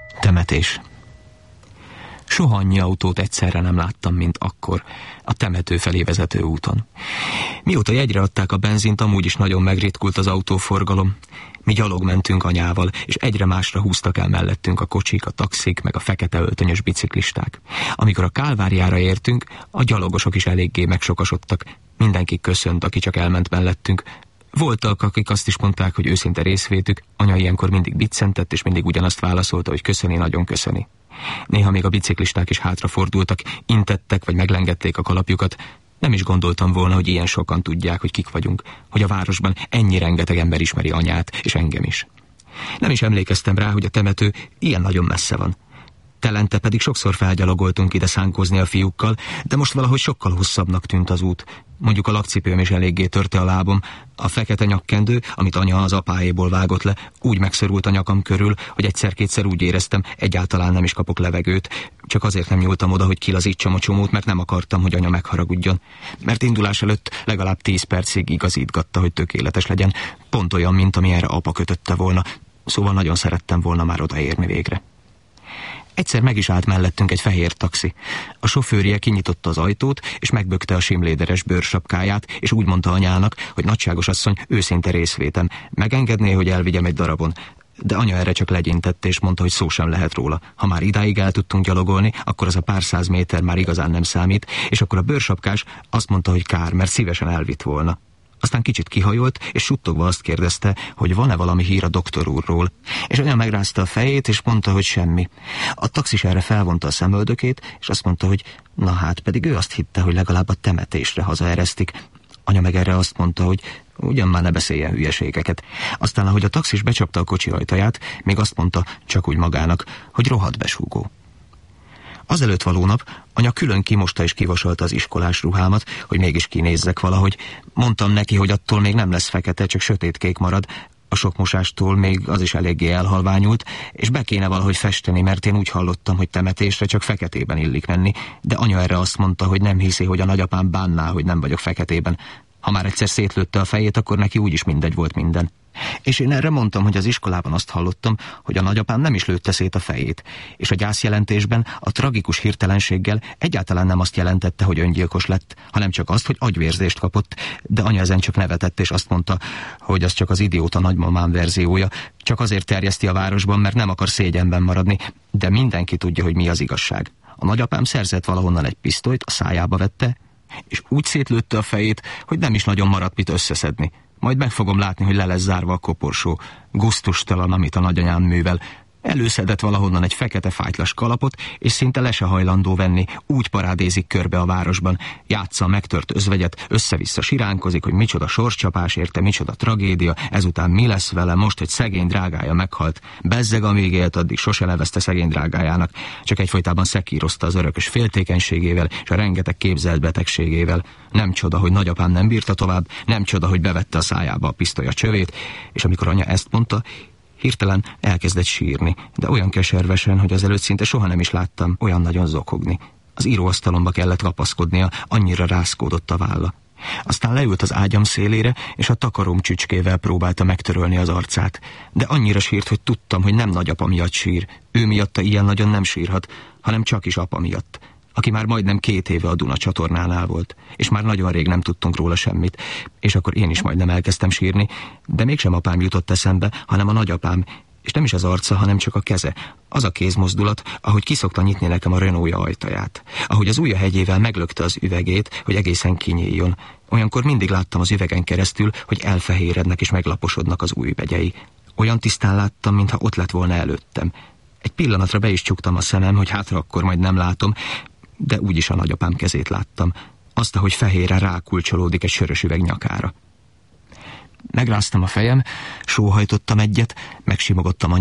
Temetés. Soha annyi autót egyszerre nem láttam, mint akkor, a temető felé vezető úton. Mióta jegyre adták a benzint, amúgy is nagyon megritkult az autóforgalom. Mi gyalog mentünk anyával, és egyre másra húztak el mellettünk a kocsik, a taxik, meg a fekete öltönyös biciklisták. Amikor a Kálváriára értünk, a gyalogosok is eléggé megsokasodtak. Mindenki köszönt, aki csak elment mellettünk. Voltak, akik azt is mondták, hogy őszinte részvétük, anya ilyenkor mindig biccentett, és mindig ugyanazt válaszolta, hogy köszöni, nagyon köszöni. Néha még a biciklisták is hátrafordultak, intettek, vagy meglengették a kalapjukat. Nem is gondoltam volna, hogy ilyen sokan tudják, hogy kik vagyunk, hogy a városban ennyi rengeteg ember ismeri anyát, és engem is. Nem is emlékeztem rá, hogy a temető ilyen nagyon messze van. Telente pedig sokszor felgyalogoltunk ide szánkózni a fiúkkal, de most valahogy sokkal hosszabbnak tűnt az út. Mondjuk a lakcipőm is eléggé törte a lábom. A fekete nyakkendő, amit anya az apáéból vágott le, úgy megszorult a nyakam körül, hogy egyszer-kétszer úgy éreztem, egyáltalán nem is kapok levegőt. Csak azért nem nyúltam oda, hogy kilazítsam a csomót, mert nem akartam, hogy anya megharagudjon. Mert indulás előtt legalább 10 percig igazítgatta, hogy tökéletes legyen. Pont olyan, mint amilyenre apa kötötte volna. Szóval nagyon szerettem volna már odaérni végre. Egyszer meg is állt mellettünk egy fehér taxi. A sofőrje kinyitotta az ajtót, és megbökte a simléderes bőrsapkáját, és úgy mondta anyának, hogy nagyságos asszony, őszinte részvétem, megengedné, hogy elvigyem egy darabon. De anya erre csak legyintett, és mondta, hogy szó sem lehet róla. Ha már idáig el tudtunk gyalogolni, akkor az a pár száz méter már igazán nem számít, és akkor a bőrsapkás azt mondta, hogy kár, mert szívesen elvitt volna. Aztán kicsit kihajolt, és suttogva azt kérdezte, hogy van-e valami hír a doktor úrról. És anya megrázta a fejét, és mondta, hogy semmi. A taxis erre felvonta a szemöldökét, és azt mondta, hogy na hát, pedig ő azt hitte, hogy legalább a temetésre hazaeresztik. Anya meg erre azt mondta, hogy ugyan már ne beszéljen hülyeségeket. Aztán, ahogy a taxis becsapta a kocsi ajtaját, még azt mondta, csak úgy magának, hogy rohadt besúgó. Azelőtt való nap anya külön kimosta és kivasalta az iskolás ruhámat, hogy mégis kinézzek valahogy. Mondtam neki, hogy attól még nem lesz fekete, csak sötétkék marad. A sok mosástól még az is eléggé elhalványult, és be kéne valahogy festeni, mert én úgy hallottam, hogy temetésre csak feketében illik menni. De anya erre azt mondta, hogy nem hiszi, hogy a nagyapám bánná, hogy nem vagyok feketében. Ha már egyszer szétlőtte a fejét, akkor neki úgyis mindegy volt minden. És én erre mondtam, hogy az iskolában azt hallottam, hogy a nagyapám nem is lőtte szét a fejét, és a gyászjelentésben a tragikus hirtelenséggel egyáltalán nem azt jelentette, hogy öngyilkos lett, hanem csak azt, hogy agyvérzést kapott, de anya ezen csak nevetett, és azt mondta, hogy az csak az idióta nagymamám verziója, csak azért terjeszti a városban, mert nem akar szégyenben maradni, de mindenki tudja, hogy mi az igazság. A nagyapám szerzett valahonnan egy pisztolyt, a szájába vette, és úgy szétlőtte a fejét, hogy nem is nagyon maradt mit összeszedni. Majd meg fogom látni, hogy le lesz zárva a koporsó. Gusztustalan, amit a nagyanyám művel. Előszedett valahonnan egy fekete fájtlas kalapot, és szinte le se hajlandó venni. Úgy parádézik körbe a városban. Játsza a megtört özvegyet, össze-vissza siránkozik, hogy micsoda sorscsapás érte, micsoda tragédia, ezután mi lesz vele most, hogy szegény drágája meghalt. Bezzeg, amíg élt, addig sose nevezte szegény drágájának. Csak egyfolytában szekírozta az örökös féltékenységével és a rengeteg képzelt betegségével. Nem csoda, hogy nagyapám nem bírta tovább, nem csoda, hogy bevette a szájába a pisztoly a csövét, és amikor anya ezt mondta, hirtelen elkezdett sírni, de olyan keservesen, hogy azelőtt szinte soha nem is láttam olyan nagyon zokogni. Az íróasztalomba kellett kapaszkodnia, annyira rázkódott a válla. Aztán leült az ágyam szélére, és a takaróm csücskével próbálta megtörölni az arcát. De annyira sírt, hogy tudtam, hogy nem nagyapa miatt sír. Ő miatta ilyen nagyon nem sírhat, hanem csak is apa miatt, aki már majdnem 2 éve a Duna csatornánál volt, és már nagyon rég nem tudtunk róla semmit, és akkor én is majdnem elkezdtem sírni, de mégsem apám jutott eszembe, hanem a nagyapám, és nem is az arca, hanem csak a keze, az a kézmozdulat, ahogy kiszokta nyitni nekem a Renault-ja ajtaját, ahogy az ujja hegyével meglökte az üvegét, hogy egészen kinyíljon. Olyankor mindig láttam az üvegen keresztül, hogy elfehérednek és meglaposodnak az ujjbegyei. Olyan tisztán láttam, mintha ott lett volna előttem. Egy pillanatra be is csuktam a szemem, hogy hátra akkor majd nem látom, de úgyis a nagyapám kezét láttam. Azt, ahogy fehérre rákulcsolódik egy sörös üveg nyakára. Megráztam a fejem, sóhajtottam egyet, megsimogattam a